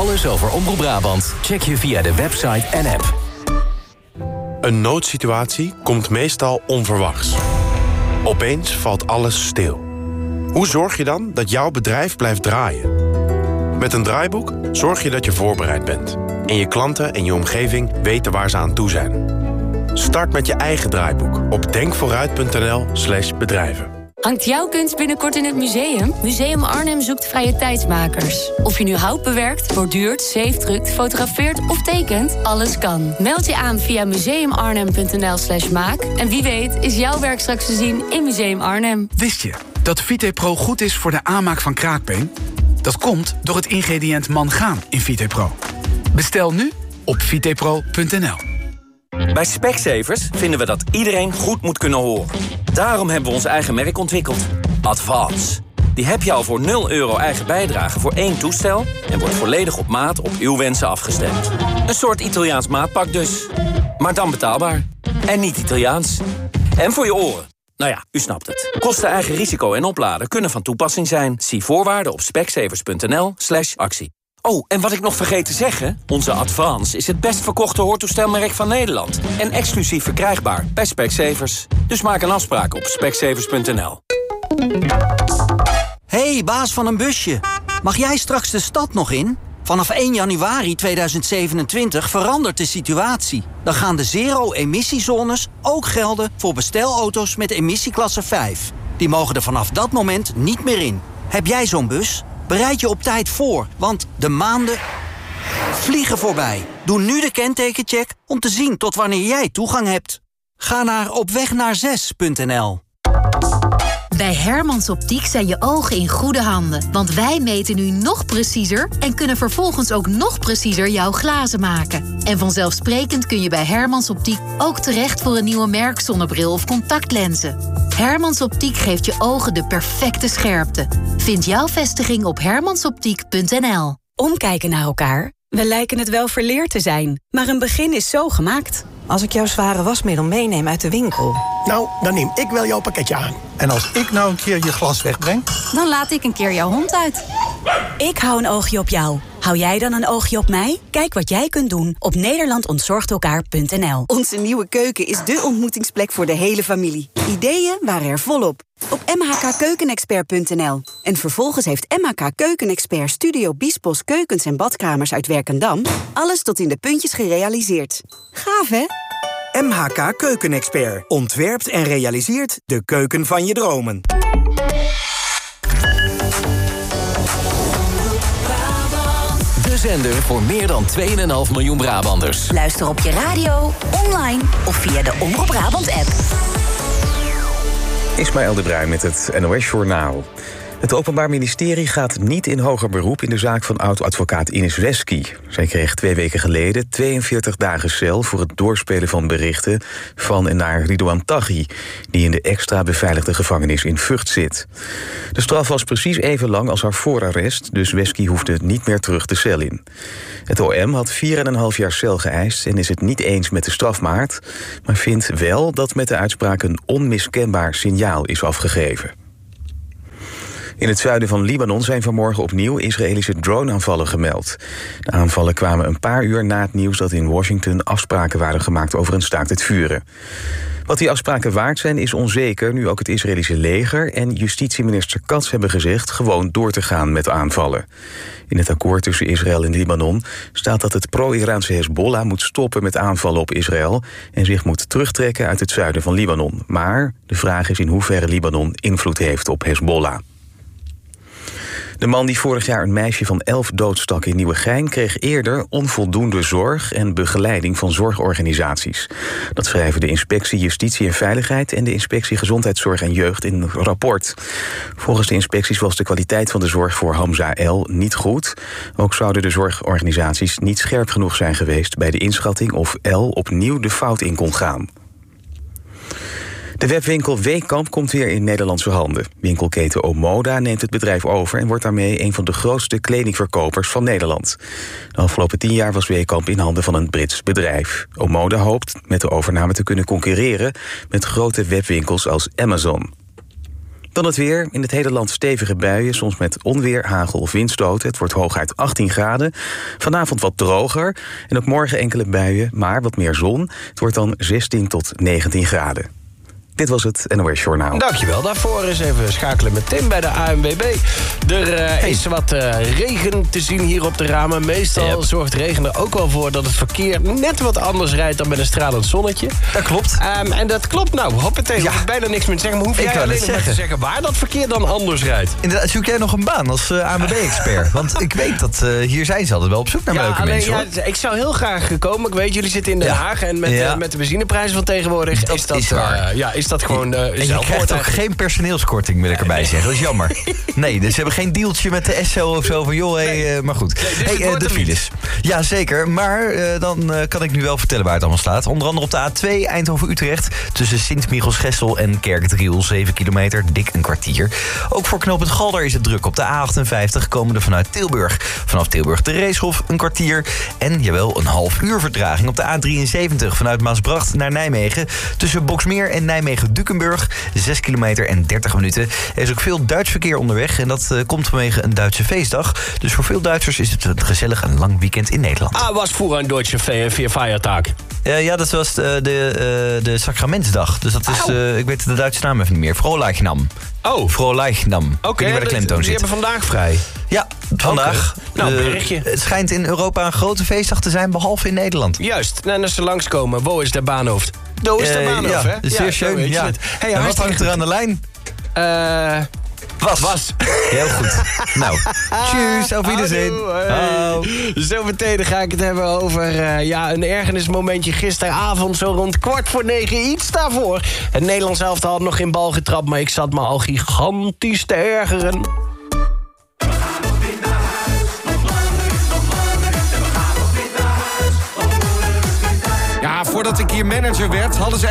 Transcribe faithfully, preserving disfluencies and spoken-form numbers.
Alles over Omroep Brabant check je via de website en app. Een noodsituatie komt meestal onverwachts. Opeens valt alles stil. Hoe zorg je dan dat jouw bedrijf blijft draaien? Met een draaiboek zorg je dat je voorbereid bent. En je klanten en je omgeving weten waar ze aan toe zijn. Start met je eigen draaiboek op denkvooruit.nl slash bedrijven. Hangt jouw kunst binnenkort in het museum? Museum Arnhem zoekt vrije tijdsmakers. Of je nu hout bewerkt, borduurt, zeefdrukt, fotografeert of tekent, alles kan. Meld je aan via museumarnhem.nl slash maak. En wie weet is jouw werk straks te zien in Museum Arnhem. Wist je dat VitePro goed is voor de aanmaak van kraakbeen? Dat komt door het ingrediënt mangaan in VitePro. Bestel nu op vitepro punt n l. Bij Specsavers vinden we dat iedereen goed moet kunnen horen. Daarom hebben we ons eigen merk ontwikkeld. Advance. Die heb je al voor nul euro eigen bijdrage voor één toestel... en wordt volledig op maat op uw wensen afgestemd. Een soort Italiaans maatpak dus. Maar dan betaalbaar. En niet Italiaans. En voor je oren. Nou ja, u snapt het. Kosten, eigen risico en opladen kunnen van toepassing zijn. Zie voorwaarden op specsavers.nl slash actie. Oh, en wat ik nog vergeet te zeggen... onze Advance is het best verkochte hoortoestelmerk van Nederland. En exclusief verkrijgbaar bij Specsavers. Dus maak een afspraak op specsavers punt n l. Hey, baas van een busje. Mag jij straks de stad nog in? Vanaf één januari tweeduizend zevenentwintig verandert de situatie. Dan gaan de zero-emissiezones ook gelden voor bestelauto's met emissieklasse vijf. Die mogen er vanaf dat moment niet meer in. Heb jij zo'n bus? Bereid je op tijd voor, want de maanden vliegen voorbij. Doe nu de kentekencheck om te zien tot wanneer jij toegang hebt. Ga naar opwegnaar zes punt n l. Bij Hermans Optiek zijn je ogen in goede handen. Want wij meten nu nog preciezer en kunnen vervolgens ook nog preciezer jouw glazen maken. En vanzelfsprekend kun je bij Hermans Optiek ook terecht voor een nieuwe merkzonnebril of contactlenzen. Hermans Optiek geeft je ogen de perfecte scherpte. Vind jouw vestiging op hermansoptiek punt n l. Omkijken naar elkaar. We lijken het wel verleerd te zijn, maar een begin is zo gemaakt. Als ik jouw zware wasmiddel meeneem uit de winkel... Nou, dan neem ik wel jouw pakketje aan. En als ik nou een keer je glas wegbreng... Dan laat ik een keer jouw hond uit. Ik hou een oogje op jou. Hou jij dan een oogje op mij? Kijk wat jij kunt doen op nederland ontzorgt elkaar punt n l. Onze nieuwe keuken is dé ontmoetingsplek voor de hele familie. Ideeën waren er volop. Op m h k keukenexpert punt n l. En vervolgens heeft M H K Keukenexpert Studio Biesbos keukens en badkamers uit Werkendam... alles tot in de puntjes gerealiseerd. Gaaf, hè? M H K Keukenexpert ontwerpt en realiseert de keuken van je dromen. De zender voor meer dan twee komma vijf miljoen Brabanders. Luister op je radio, online of via de Omroep Brabant-app. Ismaël de Bruin met het N O S-journaal. Het Openbaar Ministerie gaat niet in hoger beroep in de zaak van oud-advocaat Ines Wesky. Zij kreeg twee weken geleden tweeënveertig dagen cel voor het doorspelen van berichten van en naar Ridouan Taghi, die in de extra beveiligde gevangenis in Vught zit. De straf was precies even lang als haar voorarrest, dus Wesky hoefde niet meer terug de cel in. Het O M had vier en een half jaar cel geëist en is het niet eens met de strafmaat, maar vindt wel dat met de uitspraak een onmiskenbaar signaal is afgegeven. In het zuiden van Libanon zijn vanmorgen opnieuw Israëlische droneaanvallen gemeld. De aanvallen kwamen een paar uur na het nieuws dat in Washington afspraken waren gemaakt over een staakt het vuren. Wat die afspraken waard zijn is onzeker, nu ook het Israëlische leger en justitieminister Katz hebben gezegd gewoon door te gaan met aanvallen. In het akkoord tussen Israël en Libanon staat dat het pro-Iraanse Hezbollah moet stoppen met aanvallen op Israël en zich moet terugtrekken uit het zuiden van Libanon. Maar de vraag is in hoeverre Libanon invloed heeft op Hezbollah. De man die vorig jaar een meisje van elf doodstak in Nieuwegein kreeg eerder onvoldoende zorg en begeleiding van zorgorganisaties. Dat schrijven de Inspectie Justitie en Veiligheid en de Inspectie Gezondheidszorg en Jeugd in een rapport. Volgens de inspecties was de kwaliteit van de zorg voor Hamza L. niet goed. Ook zouden de zorgorganisaties niet scherp genoeg zijn geweest bij de inschatting of L opnieuw de fout in kon gaan. De webwinkel Weekamp komt weer in Nederlandse handen. Winkelketen Omoda neemt het bedrijf over en wordt daarmee een van de grootste kledingverkopers van Nederland. De afgelopen tien jaar was Weekamp in handen van een Brits bedrijf. Omoda hoopt met de overname te kunnen concurreren met grote webwinkels als Amazon. Dan het weer. In het hele land stevige buien, soms met onweer, hagel of windstoten. Het wordt hooguit achttien graden. Vanavond wat droger. En ook morgen enkele buien, maar wat meer zon. Het wordt dan zestien tot negentien graden. Dit was het N O S Journaal. Dankjewel. Daarvoor eens even schakelen met Tim bij de A N W B. Er uh, hey. is wat uh, regen te zien hier op de ramen. Meestal yep. zorgt regen er ook wel voor dat het verkeer net wat anders rijdt dan met een stralend zonnetje. Dat klopt. Um, en dat klopt nou. Hoppatee, ja. Ik bijna niks meer te zeggen. Maar hoef jij alleen nog maar te zeggen waar dat verkeer dan anders rijdt? Inderdaad, zoek jij nog een baan als uh, A N W B-expert? Want ik weet dat uh, hier zijn ze altijd wel op zoek naar ja, leuke alleen, mensen. Ja, ik zou heel graag komen. Ik weet, jullie zitten in Den Haag. Ja. En met, ja. uh, met de benzineprijzen van tegenwoordig dat is dat... Is uh, ja, is dat gewoon... Uh, en je krijgt ook geen personeelskorting, wil ik erbij zeggen. Dat is jammer. Nee, dus ze hebben geen dealtje met de S L of zo van... joh, hey, nee. uh, maar goed. Nee, dus hey, uh, de files. Ja, zeker. Maar uh, dan uh, kan ik nu wel vertellen waar het allemaal staat. Onder andere op de A twee Eindhoven-Utrecht... tussen Sint-Michiels-Gestel en Kerkdriel. zeven kilometer, dik een kwartier. Ook voor knooppunt Galder is het druk op de A achtenvijftig... komende vanuit Tilburg. Vanaf Tilburg de Reeshof, een kwartier. En, jawel, een half uur vertraging op de A drieënzeventig... vanuit Maasbracht naar Nijmegen. Tussen Boksmeer en Nijmegen-Dukenburg... zes kilometer en dertig minuten. Er is ook veel Duits verkeer onderweg en dat uh, komt vanwege een Duitse feestdag. Dus voor veel Duitsers is het een gezellig en lang weekend in Nederland. Ah, was voor een Duitse Feiertag? Uh, ja, dat was de, de, uh, de Sacramentsdag. Dus dat is, uh, ik weet de Duitse naam even niet meer. Frohleichnam. Oh. Frohleichnam. Oké, okay, waar de klemtoon zit. Die hebben vandaag vrij. Ja, vandaag. Okay. Nou, uh, berichtje. Het schijnt in Europa een grote feestdag te zijn, behalve in Nederland. Juist. En als ze langskomen, wo is de baanhoofd? Do is de uh, baanhoofd, ja, hè? Zeer ja, schön, ja. Hey, en wat hangt er aan de lijn? Eh... Uh, Was. Was. Heel goed. Nou, tjus, auf Wiedersehen. Oh. Zo meteen ga ik het hebben over uh, ja, een ergernismomentje gisteravond... zo rond kwart voor negen, iets daarvoor. Het Nederlands elftal had nog geen bal getrapt... maar ik zat me al gigantisch te ergeren. Ja, voordat ik hier manager werd, hadden ze